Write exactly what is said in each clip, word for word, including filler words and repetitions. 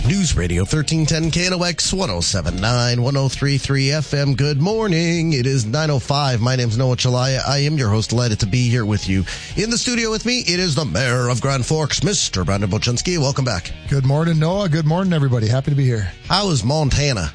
News Radio thirteen ten K N O X one oh seven point nine, one oh three point three F M. Good morning. It is nine oh five. My name's Noah Chalaya. I am your host. Delighted to be here with you. In the studio with me, it is the mayor of Grand Forks, Mister Brandon Boczynski. Welcome back. Good morning, Noah. Good morning, everybody. Happy to be here. How is Montana?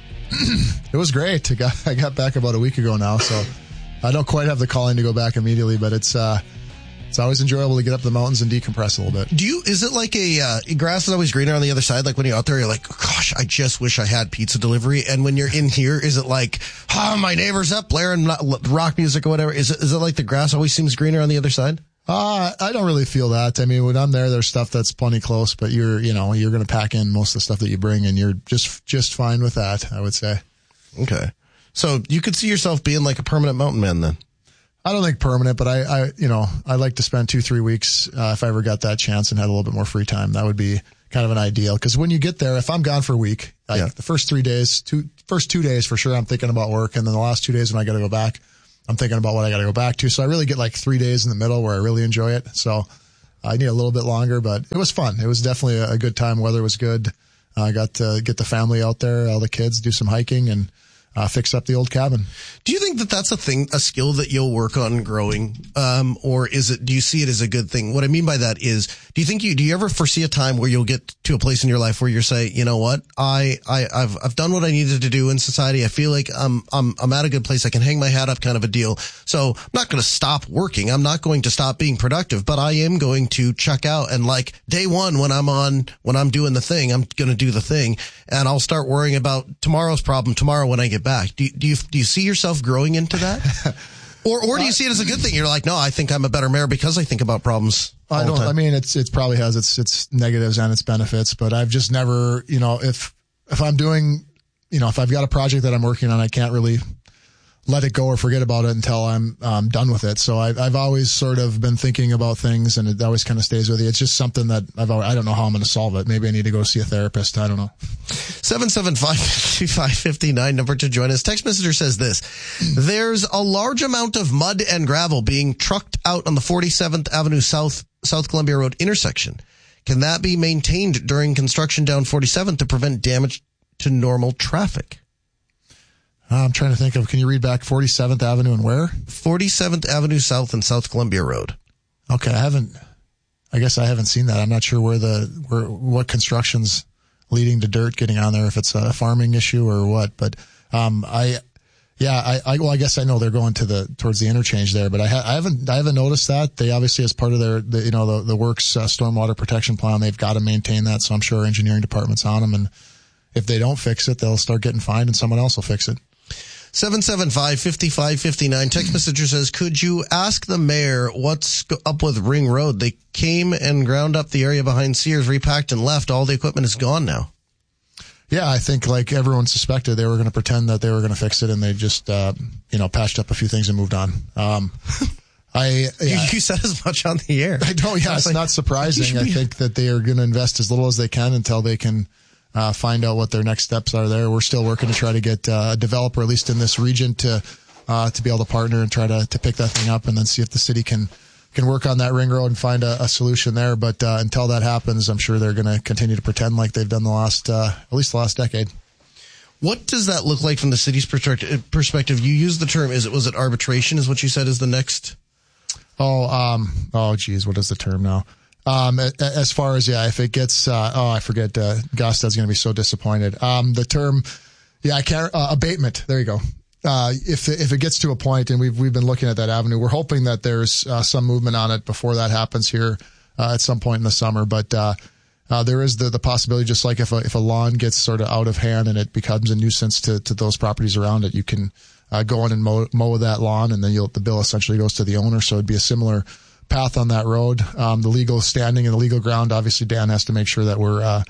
It was great. I got, I got back about a week ago now, so I don't quite have the calling to go back immediately, but it's uh, it's always enjoyable to get up the mountains and decompress a little bit. Do you? Is it like a uh, grass is always greener on the other side? Like when you're out there, you're like, gosh, I just wish I had pizza delivery. And when you're in here, is it like, oh, my neighbor's up blaring rock music or whatever? Is it? Is it like the grass always seems greener on the other side? Uh, I don't really feel that. I mean, when I'm there, there's stuff that's plenty close, but you're, you know, you're going to pack in most of the stuff that you bring, and you're just just fine with that, I would say. Okay. So you could see yourself being like a permanent mountain man then? I don't think permanent, but I, I you know, I'd like to spend two, three weeks uh, if I ever got that chance and had a little bit more free time. That would be kind of an ideal. Because when you get there, if I'm gone for a week, like yeah. the first three days, two, first two days for sure, I'm thinking about work. And then the last two days when I got to go back, I'm thinking about what I got to go back to. So I really get like three days in the middle where I really enjoy it. So I need a little bit longer, but it was fun. It was definitely a, a good time. Weather was good. I uh, got to get the family out there, all the kids, do some hiking, and Uh, fix up the old cabin. Do you think that that's a thing, a skill that you'll work on growing? Um, or is it, do you see it as a good thing? What I mean by that is, do you think you, do you ever foresee a time where you'll get to a place in your life where you're say, you know what? I, I, I've, I've done what I needed to do in society. I feel like I'm, I'm, I'm at a good place. I can hang my hat up kind of a deal. So I'm not going to stop working. I'm not going to stop being productive, but I am going to check out and like day one when I'm on, when I'm doing the thing, I'm going to do the thing and I'll start worrying about tomorrow's problem tomorrow when I get back. Do you, do you, do you see yourself growing into that? or, or do you see it as a good thing? You're like, no, I think I'm a better mayor because I think about problems all I don't, the time. I mean, it's, it probably has its, its negatives and its benefits, but I've just never, you know, if, if I'm doing, you know, if I've got a project that I'm working on, I can't really let it go or forget about it until I'm um, done with it. So I've, I've always sort of been thinking about things, and it always kind of stays with you. It's just something that I've always, I don't know how I'm going to solve it. Maybe I need to go see a therapist. I don't know. seven seven five, five five five nine number to join us. Text messenger says this. There's a large amount of mud and gravel being trucked out on the forty-seventh Avenue South, South Columbia Road intersection. Can that be maintained during construction down forty-seventh to prevent damage to normal traffic? I'm trying to think of, can you read back forty-seventh Avenue and where? forty-seventh Avenue South and South Columbia Road. Okay, I haven't, I guess I haven't seen that. I'm not sure where the, where, what construction's leading to dirt getting on there, if it's a farming issue or what, but, um, I, yeah, I, I, well, I guess I know they're going to the, towards the interchange there, but I, ha- I haven't, I haven't noticed that. They obviously, as part of their, the, you know, the, the works, uh, stormwater protection plan, they've got to maintain that. So I'm sure our engineering department's on them. And if they don't fix it, they'll start getting fined and someone else will fix it. seven seven five, five five five nine. Text messenger says, could you ask the mayor what's up with Ring Road? They came and ground up the area behind Sears, repacked and left. All the equipment is gone now. Yeah, I think like everyone suspected, they were going to pretend that they were going to fix it, and they just, uh, you know, patched up a few things and moved on. Um, I, yeah. you, you said as much on the air. I don't, yeah, it's like, not surprising. I think that they are going to invest as little as they can until they can Uh, find out what their next steps are there. We're still working to try to get uh, a developer, at least in this region, to uh, to be able to partner and try to, to pick that thing up, and then see if the city can can work on that ring road and find a, a solution there. But uh, until that happens, I'm sure they're going to continue to pretend like they've done the last, uh, at least the last decade. What does that look like from the city's perspective? You used the term, is it was it arbitration is what you said is the next? Oh, um, oh, geez, what is the term now? Um, as far as, yeah, if it gets, uh, oh, I forget, uh, Gostad's going to be so disappointed. Um, the term, yeah, I can't, uh, abatement. There you go. Uh, if, if it gets to a point, and we've, we've been looking at that avenue, we're hoping that there's, uh, some movement on it before that happens here, uh, at some point in the summer. But, uh, uh, there is the, the possibility, just like if a, if a lawn gets sort of out of hand and it becomes a nuisance to, to those properties around it, you can, uh, go in and mow, mow that lawn, and then you'll, the bill essentially goes to the owner. So it'd be a similar path on that road. Um, the legal standing and the legal ground, obviously Dan has to make sure that we're, uh,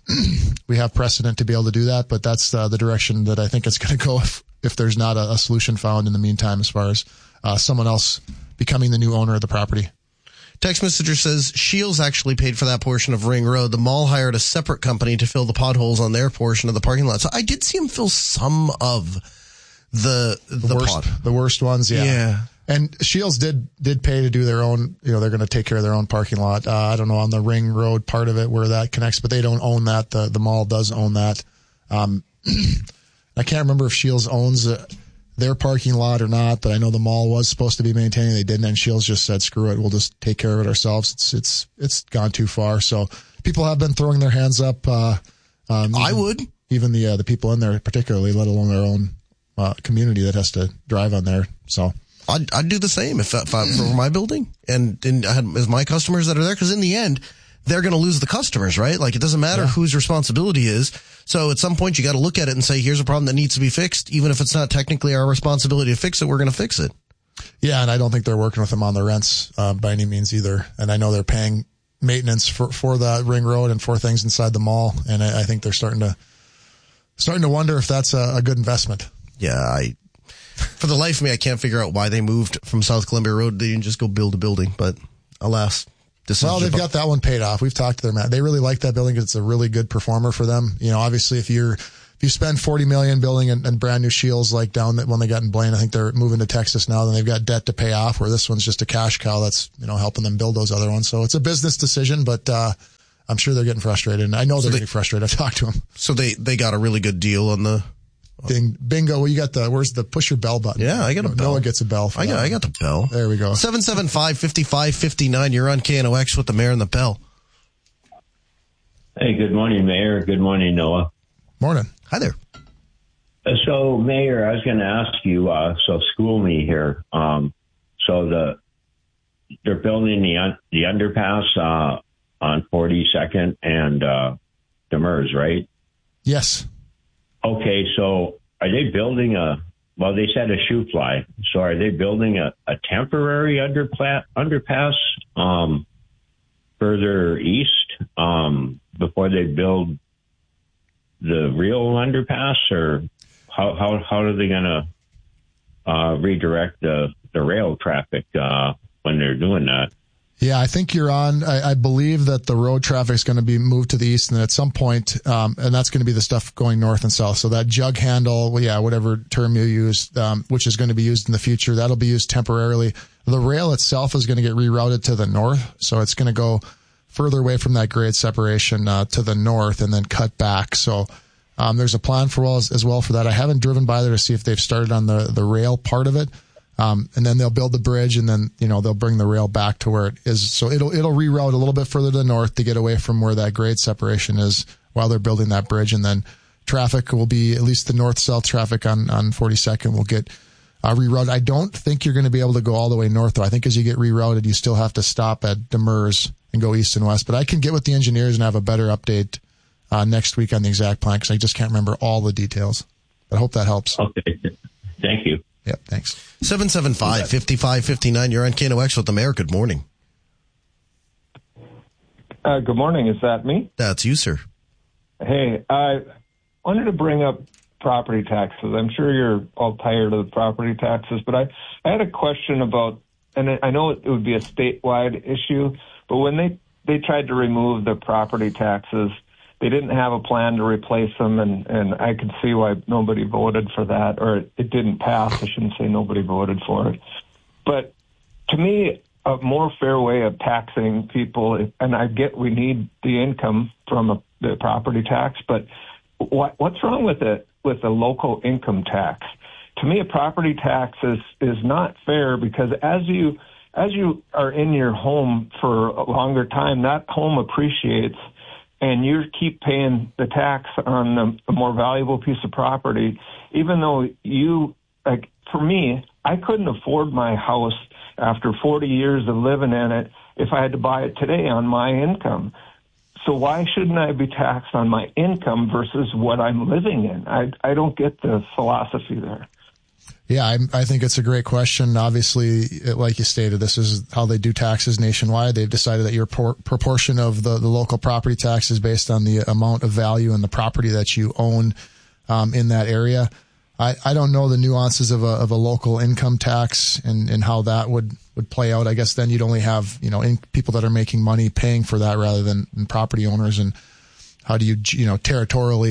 we have precedent to be able to do that, but that's uh, the direction that I think it's going to go if, if there's not a, a solution found in the meantime, as far as, uh, someone else becoming the new owner of the property. Text messenger says Shields actually paid for that portion of Ring Road. The mall hired a separate company to fill the potholes on their portion of the parking lot. So I did see him fill some of the, the, the worst, pot. the worst ones. Yeah. Yeah. And Shields did did pay to do their own, you know, they're going to take care of their own parking lot. Uh, I don't know on the Ring Road part of it where that connects, but they don't own that. The the mall does own that. Um, I can't remember if Shields owns uh, their parking lot or not, but I know the mall was supposed to be maintaining. They didn't, and Shields just said, "Screw it, we'll just take care of it ourselves." It's it's it's gone too far. So people have been throwing their hands up. Uh, um, I would even the uh, the people in there, particularly, let alone their own uh, community that has to drive on there. So. I'd, I'd do the same if, if I, for my building and, and I had as my customers that are there. Cause in the end, they're going to lose the customers, right? Like it doesn't matter yeah. whose responsibility is. So at some point you got to look at it and say, here's a problem that needs to be fixed. Even if it's not technically our responsibility to fix it, we're going to fix it. Yeah. And I don't think they're working with them on the rents, uh, by any means either. And I know they're paying maintenance for, for that Ring Road and for things inside the mall. And I, I think they're starting to, starting to wonder if that's a, a good investment. Yeah. I, For the life of me, I can't figure out why they moved from South Columbia Road. They didn't just go build a building, but alas. This well, is they've got that one paid off. We've talked to their man. They really like that building because it's a really good performer for them. You know, obviously if you're, if you spend forty million building and, and brand new Shields like down that when they got in Blaine, I think they're moving to Texas now, then they've got debt to pay off, where this one's just a cash cow that's, you know, helping them build those other ones. So it's a business decision, but, uh, I'm sure they're getting frustrated, and I know they're so they, getting frustrated. I've talked to them. So they, they got a really good deal on the, Ding, bingo. Well, you got the, where's the push your bell button? Yeah, I got a bell. Noah gets a bell. For I got, that. I got the bell. There we go. seven seven five, five five five nine. You're on K N O X with the mayor and the bell. Hey, good morning, Mayor. Good morning, Noah. Morning. Hi there. Uh, so, Mayor, I was going to ask you, uh, so school me here. Um, so the, they're building the, un, the underpass, uh, on forty-second and, uh, Demers, right? Yes. Okay, so are they building a, well, they said a shoe fly. So are they building a, a temporary underpla- underpass um, further east um, before they build the real underpass? Or how how, how are they going to uh, redirect the, the rail traffic uh, when they're doing that? Yeah, I think you're on. I, I believe that the road traffic is going to be moved to the east, and at some point, um, and that's going to be the stuff going north and south. So that jug handle, well, yeah, whatever term you use, um, which is going to be used in the future, that'll be used temporarily. The rail itself is going to get rerouted to the north, so it's going to go further away from that grade separation uh, to the north and then cut back. So um, there's a plan for well as, as well for that. I haven't driven by there to see if they've started on the the rail part of it. Um, and then they'll build the bridge, and then, you know, they'll bring the rail back to where it is. So it'll, it'll reroute a little bit further to the north to get away from where that grade separation is while they're building that bridge. And then traffic will be, at least the north-south traffic on, on forty-second will get, uh, rerouted. I don't think you're going to be able to go all the way north, though. I think as you get rerouted, you still have to stop at Demers and go east and west. But I can get with the engineers and have a better update, uh, next week on the exact plan, because I just can't remember all the details. But I hope that helps. Okay. Thank you. Yep, thanks. seven seven five, five five five nine. You're on K N O X with the mayor. Good morning. Uh, good morning. Is that me? That's you, sir. Hey, I wanted to bring up property taxes. I'm sure you're all tired of the property taxes, but I, I had a question about, and I know it would be a statewide issue, but when they, they tried to remove the property taxes, they didn't have a plan to replace them, and, and I could see why nobody voted for that, or it, it didn't pass. I shouldn't say nobody voted for it. But to me, a more fair way of taxing people, and I get we need the income from a, the property tax, but what, what's wrong with it with a local income tax? To me, a property tax is, is not fair, because as you as you are in your home for a longer time, that home appreciates, and you keep paying the tax on the, the more valuable piece of property, even though you, like, for me, I couldn't afford my house after forty years of living in it if I had to buy it today on my income. So why shouldn't I be taxed on my income versus what I'm living in? I, I don't get the philosophy there. Yeah, I, I think it's a great question. Obviously, like you stated, this is how they do taxes nationwide. They've decided that your por- proportion of the, the local property tax is based on the amount of value in the property that you own um, in that area. I, I don't know the nuances of a, of a local income tax and, and how that would, would play out. I guess then you'd only have, you know, in, people that are making money paying for that rather than, than property owners. And how do you, you know, territorially,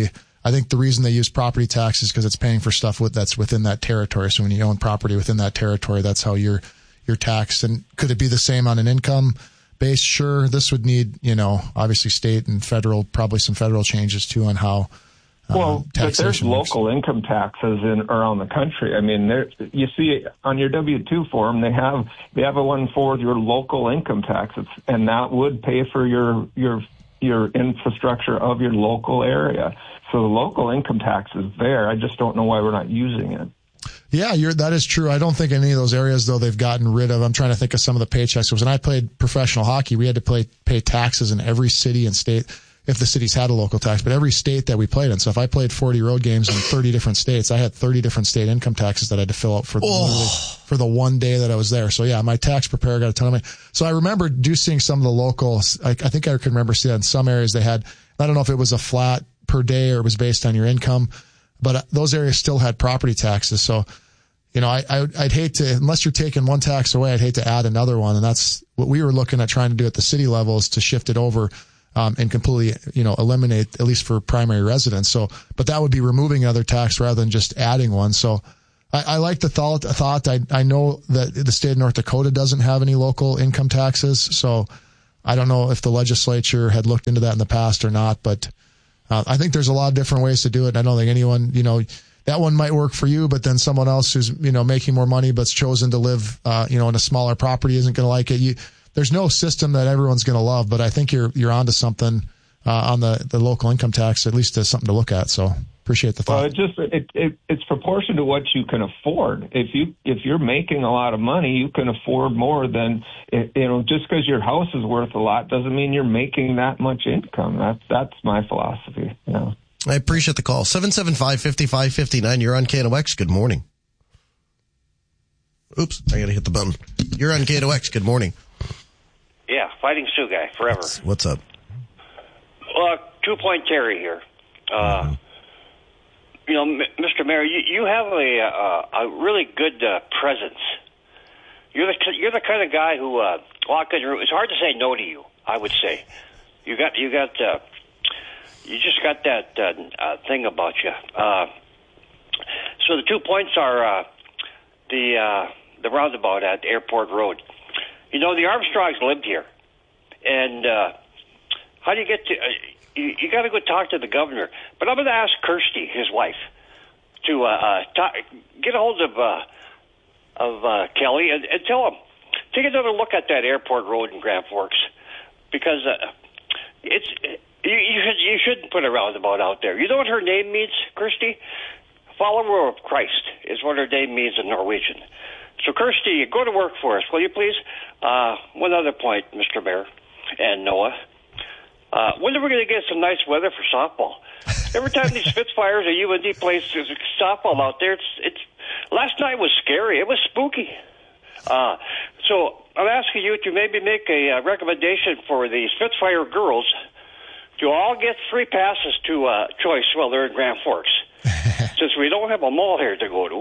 I think the reason they use property tax is because it's paying for stuff with, that's within that territory. So when you own property within that territory, that's how you're, you're taxed. And could it be the same on an income base? Sure. This would need, you know, obviously state and federal, probably some federal changes too on how, Well, um, but there's local works. income taxes in around the country. I mean, there, you see on your W two form, they have they have a one for your local income taxes, and that would pay for your your your infrastructure of your local area. So the local income tax is there. I just don't know why we're not using it. Yeah, you're, that is true. I don't think any of those areas, though, they've gotten rid of. I'm trying to think of some of the paychecks. Because when I played professional hockey, we had to pay, pay taxes in every city and state, if the cities had a local tax, but every state that we played in. So if I played forty road games in thirty different states, I had thirty different state income taxes that I had to fill out for, oh. for the one day that I was there. So yeah, my tax preparer got a ton of money. So I remember do seeing some of the locals. I, I think I can remember seeing that in some areas they had, I don't know if it was a flat per day or it was based on your income, but those areas still had property taxes. So, you know, I, I, I'd hate to, unless you're taking one tax away, I'd hate to add another one. And that's what we were looking at trying to do at the city level, is to shift it over Um, and completely, you know, eliminate, at least for primary residents. So, but that would be removing another tax rather than just adding one. So I, I like the thought, thought. I, I know that the state of North Dakota doesn't have any local income taxes. So I don't know if the legislature had looked into that in the past or not, but uh, I think there's a lot of different ways to do it. I don't think anyone, you know, that one might work for you, but then someone else who's, you know, making more money but's chosen to live, uh, you know, in a smaller property isn't going to like it. You, There's no system that everyone's going to love, but I think you're you're onto something uh, on the, the local income tax, at least as something to look at. So appreciate the thought. Well, it just it, it it's proportional to what you can afford. If you if you're making a lot of money, you can afford more than, you know. Just because your house is worth a lot doesn't mean you're making that much income. That's that's my philosophy. Yeah. I appreciate the call. seven seven five, five five five nine. You're on K N O X. Good morning. Oops, I got to hit the button. You're on K N O X. Good morning. Yeah, Fighting Sioux guy, forever. What's, what's up? Well, two-point Terry here. Uh, mm-hmm. You know, M- Mister Mayor, you, you have a uh, a really good uh, presence. You're the you're the kind of guy who uh, walk in your room. It's hard to say no to you. I would say you got you got uh, you just got that uh, uh, thing about you. Uh, so the two points are uh, the uh, the roundabout at Airport Road. You know, the Armstrongs lived here, and uh, how do you get to? Uh, you you got to go talk to the governor. But I'm going to ask Kirsty, his wife, to uh, uh, talk, get a hold of uh, of uh, Kelly and, and tell him, take another look at that Airport Road in Grand Forks, because uh, it's you, you should you shouldn't put a roundabout out there. You know what her name means, Kirsty? Follower of Christ is what her name means in Norwegian. So, Kirsty, go to work for us, will you please? Uh, one other point, Mister Mayor and Noah. Uh, when are we going to get some nice weather for softball? Every time these Spitfires or U N D plays softball out there, it's it's. Last night was scary. It was spooky. Uh, so I'm asking you to maybe make a uh, recommendation for the Spitfire girls to all get free passes to uh, Choice while they're in Grand Forks, since we don't have a mall here to go to.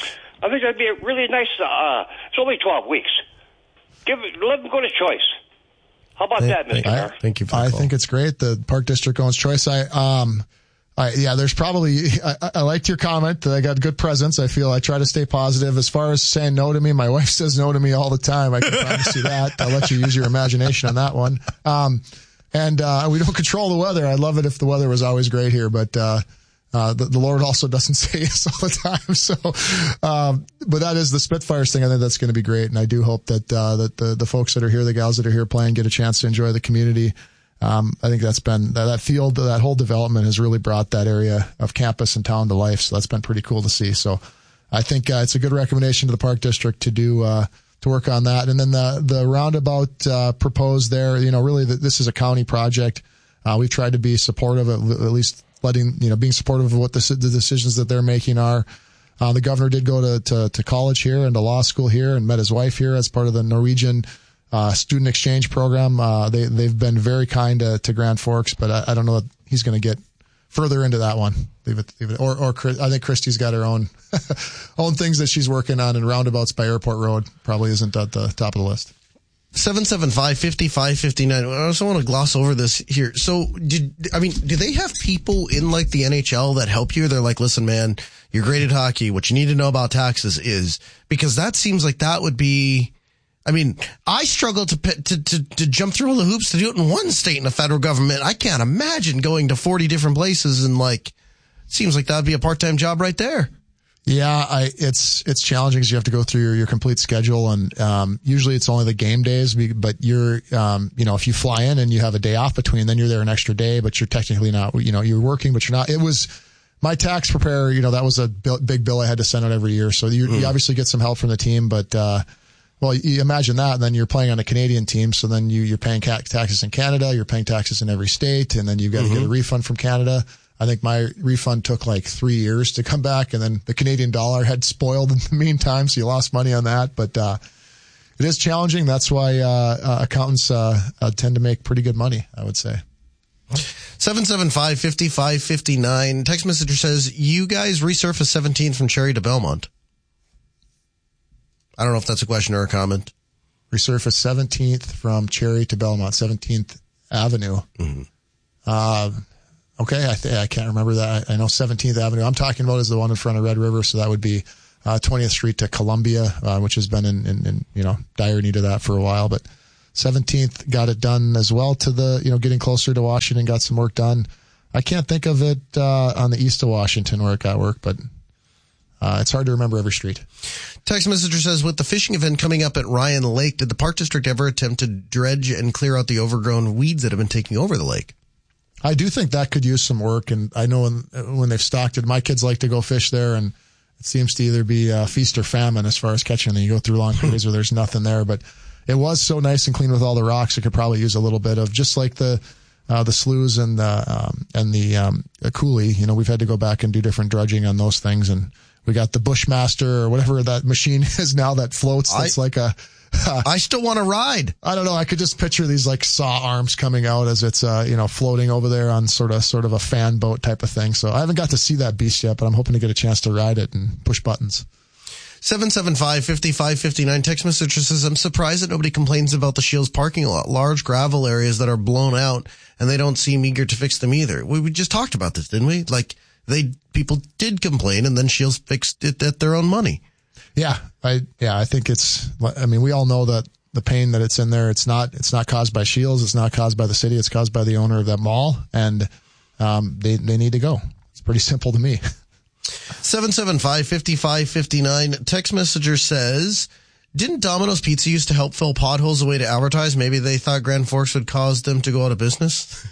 I think that'd be a really nice, uh, it's only twelve weeks. Give it, let them go to Choice. How about thank, that, Mister I, Mayor? Thank you for the I call. think it's great. The Park District owns Choice. I, um, I, yeah, there's probably, I, I liked your comment. I got good presence. I feel I try to stay positive. As far as saying no to me, my wife says no to me all the time. I can promise you that. I'll let you use your imagination on that one. Um, and, uh, we don't control the weather. I'd love it if the weather was always great here, but, uh, Uh, the, the Lord also doesn't say yes all the time. So, um, but that is the Spitfires thing. I think that's going to be great. And I do hope that, uh, that the, the folks that are here, the gals that are here playing, get a chance to enjoy the community. Um, I think that's been, that, that field, that whole development has really brought that area of campus and town to life. So that's been pretty cool to see. So I think, uh, it's a good recommendation to the Park District to do, uh, to work on that. And then the, the roundabout, uh, proposed there, you know, really the, this is a county project. Uh, we've tried to be supportive of at least letting, you know, being supportive of what the, the decisions that they're making are. Uh, the governor did go to, to, to college here and to law school here and met his wife here as part of the Norwegian, uh, student exchange program. Uh, they, they've been very kind to, to Grand Forks, but I, I don't know that he's going to get further into that one. Leave it, leave it. Or, or I think Christy's got her own, own things that she's working on, and roundabouts by Airport Road probably isn't at the top of the list. seven seven five, five five five nine. I also want to gloss over this here. So, did I mean, do they have people in like the N H L that help you? They're like, listen, man, you're great at hockey. What you need to know about taxes is, because that seems like that would be, I mean, I struggle to, to, to, to jump through all the hoops to do it in one state in the federal government. I can't imagine going to forty different places, and like, seems like that'd be a part-time job right there. Yeah, I, it's, it's challenging because you have to go through your, your complete schedule, and, um, usually it's only the game days, but you're, um, you know, if you fly in and you have a day off between, then you're there an extra day, but you're technically not, you know, you're working, but you're not. It was my tax preparer, you know, that was a bill, big bill I had to send out every year. So you, mm. you obviously get some help from the team, but, uh, well, you imagine that, and then you're playing on a Canadian team, so then you, you're paying taxes in Canada, you're paying taxes in every state, and then you've got mm-hmm. to get a refund from Canada. I think my refund took like three years to come back, and then the Canadian dollar had spoiled in the meantime, so you lost money on that. But uh it is challenging. That's why uh, uh accountants uh, uh tend to make pretty good money, I would say. seven seven five, five five five nine. Text messenger says, you guys resurface seventeenth from Cherry to Belmont. I don't know if that's a question or a comment. Resurface seventeenth from Cherry to Belmont, seventeenth Avenue. Mm-hmm. Uh Okay, I th- I can't remember that. I know seventeenth Avenue. I'm talking about is the one in front of Red River, so that would be uh, twentieth Street to Columbia, uh, which has been in, in, in you know dire need of that for a while. But seventeenth got it done as well to the you know getting closer to Washington, got some work done. I can't think of it uh, on the east of Washington where it got work, but uh, it's hard to remember every street. Text messenger says, with the fishing event coming up at Ryan Lake, did the Park District ever attempt to dredge and clear out the overgrown weeds that have been taking over the lake? I do think that could use some work, and I know when, when they've stocked it, my kids like to go fish there, and it seems to either be uh, feast or famine as far as catching them. You go through long periods where there's nothing there, but it was so nice and clean with all the rocks. It could probably use a little bit of, just like the uh, the sloughs and the um, and the um, coulee. You know, we've had to go back and do different dredging on those things, and we got the Bushmaster or whatever that machine is now that floats. That's I- like a Uh, I still want to ride. I don't know. I could just picture these like saw arms coming out as it's, uh, you know, floating over there on sort of, sort of a fan boat type of thing. So I haven't got to see that beast yet, but I'm hoping to get a chance to ride it and push buttons. seven seven five, five five five nine. Text message says, I'm surprised that nobody complains about the Shields parking lot. Large gravel areas that are blown out, and they don't seem eager to fix them either. We, we just talked about this, didn't we? Like, they, people did complain, and then Shields fixed it at their own money. Yeah, I yeah, I think it's. I mean, we all know that the pain that it's in there. It's not. It's not caused by Shields. It's not caused by the city. It's caused by the owner of that mall, and um, they they need to go. It's pretty simple to me. seven seven five, five five five nine. Text messenger says, didn't Domino's Pizza used to help fill potholes away to advertise? Maybe they thought Grand Forks would cause them to go out of business.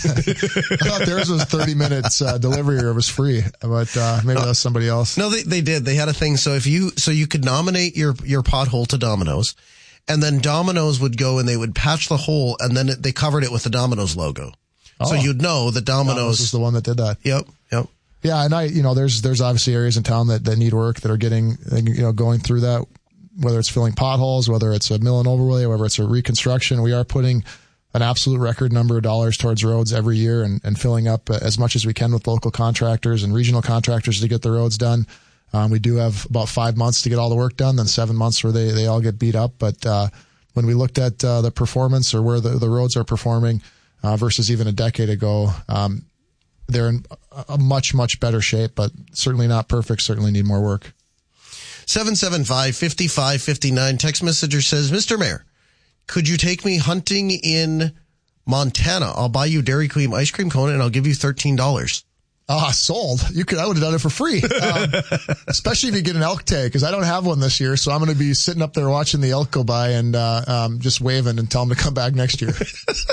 I thought theirs was thirty minutes uh, delivery or it was free, but uh, maybe no, that's somebody else. No, they they did. They had a thing. So if you so you could nominate your your pothole to Domino's, and then Domino's would go and they would patch the hole, and then it, they covered it with the Domino's logo. Oh. So you'd know that Domino's, Domino's is the one that did that. Yep, yep. Yeah, and I, you know, there's there's obviously areas in town that, that need work that are getting, you know, going through that. Whether it's filling potholes, whether it's a mill and overlay, whether it's a reconstruction, we are putting an absolute record number of dollars towards roads every year and, and filling up as much as we can with local contractors and regional contractors to get the roads done. Um, we do have about five months to get all the work done, then seven months where they, they all get beat up. But uh, when we looked at uh, the performance or where the, the roads are performing uh, versus even a decade ago, um, they're in a much, much better shape, but certainly not perfect, certainly need more work. seven seven five, five five five nine. Text messenger says, Mister Mayor, could you take me hunting in Montana? I'll buy you Dairy Queen ice cream cone and I'll give you thirteen dollars. Ah, sold. You could, I would have done it for free. Um, especially if you get an elk tag, because I don't have one this year. So I'm going to be sitting up there watching the elk go by and, uh, um, just waving and tell them to come back next year.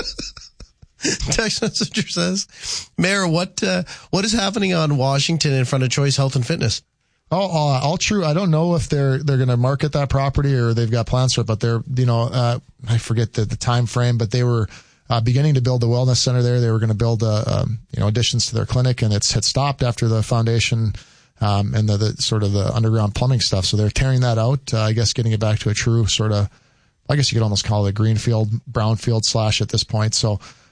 Text messenger says, Mayor, what, uh, what is happening on Washington in front of Choice Health and Fitness? Oh, uh, all true. I don't know if they're they're going to market that property or they've got plans for it, but they're, you know, uh, I forget the, the time frame, but they were uh, beginning to build the wellness center there. They were going to build, uh, um, you know, additions to their clinic, and it's had stopped after the foundation um, and the, the sort of the underground plumbing stuff. So they're tearing that out. Uh, I guess getting it back to a true sort of, I guess you could almost call it a greenfield, brownfield slash at this point. So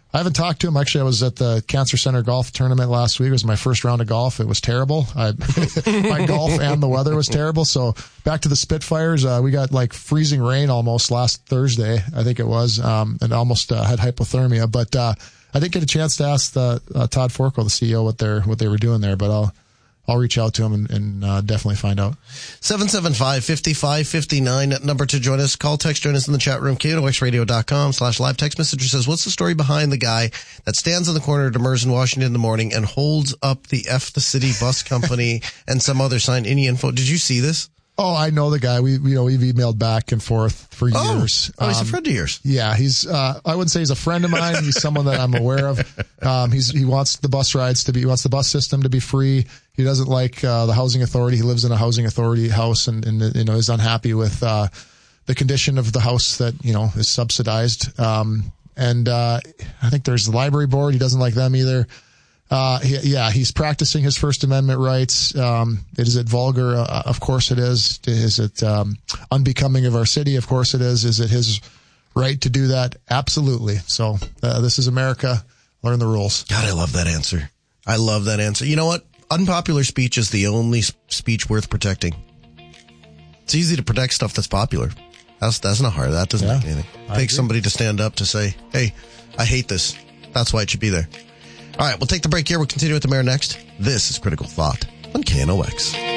I haven't talked to him. Actually, I was at the Cancer Center golf tournament last week. It was my first round of golf. It was terrible. I, my golf and the weather was terrible. So back to the Spitfires. Uh, we got like freezing rain almost last Thursday, I think it was, um, and almost uh, had hypothermia. But uh, I didn't get a chance to ask the, uh, Todd Forkel, the C E O, what they're what they were doing there. But I'll I'll reach out to him and, and uh, definitely find out. seven seven five, five five five nine, number to join us. Call, text, join us in the chat room. K N O X radio dot com slash live text messenger says, what's the story behind the guy that stands in the corner of Demers in Washington in the morning and holds up the F the City Bus Company and some other sign? Any info? Did you see this? Oh, I know the guy. We, you know, we've emailed back and forth for oh. years. Oh, he's um, a friend of yours. Yeah, he's, uh, I wouldn't say he's a friend of mine. He's someone that I'm aware of. Um, he's, he wants the bus rides to be, he wants the bus system to be free. He doesn't like, uh, the housing authority. He lives in a housing authority house and, and, you know, is unhappy with, uh, the condition of the house that, you know, is subsidized. Um, and, uh, I think there's the library board. He doesn't like them either. Uh, he, yeah, he's practicing his First Amendment rights. Um, is it vulgar? Uh, of course it is. Is it, um, unbecoming of our city? Of course it is. Is it his right to do that? Absolutely. So, uh, this is America. Learn the rules. God, I love that answer. I love that answer. You know what? Unpopular speech is the only speech worth protecting. It's easy to protect stuff that's popular. That's, that's not hard. That doesn't yeah, make anything. It takes somebody to stand up to say, hey, I hate this. That's why it should be there. All right, we'll take the break here. We'll continue with the mayor next. This is Critical Thought on K N O X.